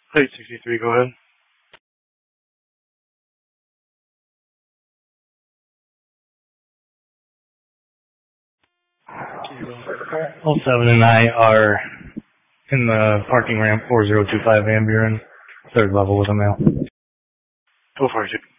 Plate 63, go ahead. All 7 and I are in the parking ramp 4025 Van Buren, third level with a male. Go for it.